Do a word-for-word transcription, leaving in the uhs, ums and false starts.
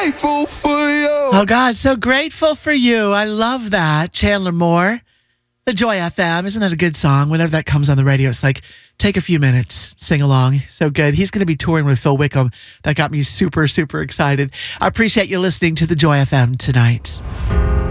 grateful for you. Oh, God, so grateful for you. I love that. Chandler Moore, the Joy F M. Isn't that a good song? Whenever that comes on the radio, it's like, take a few minutes, sing along. So good. He's going to be touring with Phil Wickham. That got me super, super excited. I appreciate you listening to the Joy F M tonight.